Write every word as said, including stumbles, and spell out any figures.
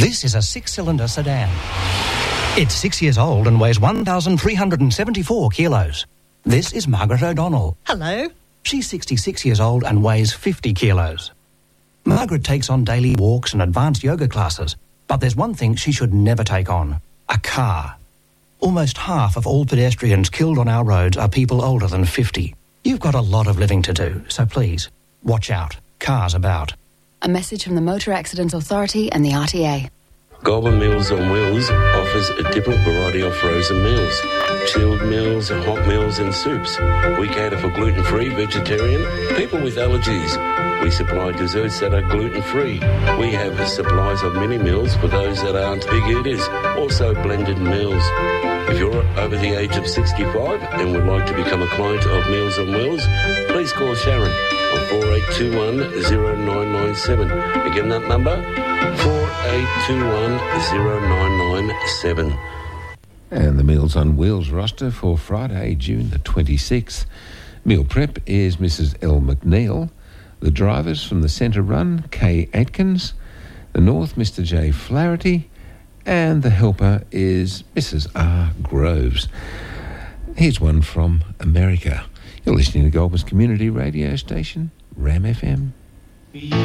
This is a six-cylinder sedan. It's six years old and weighs one thousand three hundred seventy-four kilos. This is Margaret O'Donnell. Hello. She's sixty-six years old and weighs fifty kilos. Margaret takes on daily walks and advanced yoga classes, but there's one thing she should never take on: a car. Almost half of all pedestrians killed on our roads are people older than fifty. You've got a lot of living to do, so please, watch out. Cars about. A message from the Motor Accidents Authority and the R T A. Goulburn Meals on Wheels offers a different variety of frozen meals. Chilled meals, hot meals and soups. We cater for gluten-free, vegetarian, people with allergies. We supply desserts that are gluten-free. We have supplies of mini meals for those that aren't big eaters. Also blended meals. If you're over the age of sixty-five and would like to become a client of Meals on Wheels, please call Sharon on four eight two one, zero nine nine seven. Again, that number, four eight two one, zero nine nine seven. And the Meals on Wheels roster for Friday, June the twenty-sixth. Meal prep is Missus L. McNeil. The drivers from the Centre Run, Kay Atkins. The North, Mister J. Flaherty. And the helper is Missus R. Groves. Here's one from America. You're listening to Goulburn's community radio station, Ram F M.